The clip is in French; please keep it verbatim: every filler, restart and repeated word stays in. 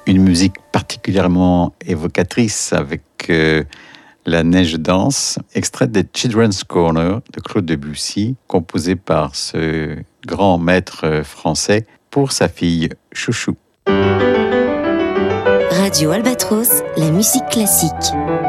une musique particulièrement évocatrice avec euh, La neige danse, extraite des Children's Corner de Claude Debussy, composé par ce grand maître français pour sa fille Chouchou. Radio Albatros, la musique classique.